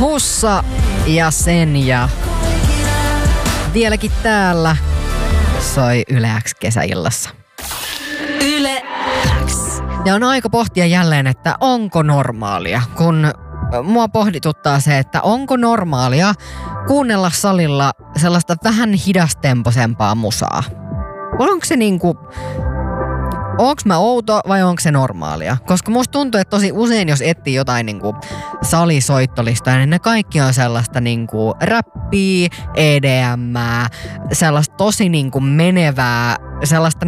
Hussa ja sen ja vieläkin täällä soi Yle X kesäillassa. Yle X. Ja on aika pohtia jälleen, että onko normaalia, kun mua pohdituttaa se, että onko normaalia kuunnella salilla sellaista vähän hidastemposempaa musaa. Onko se niinku, onks mä outo vai onko se normaalia? Koska musta tuntuu, että tosi usein jos etsii jotain niinku salisoittolistoja, niin ne kaikki on sellaista niinku räppiä, EDMää, sellaista tosi niinku menevää, sellaista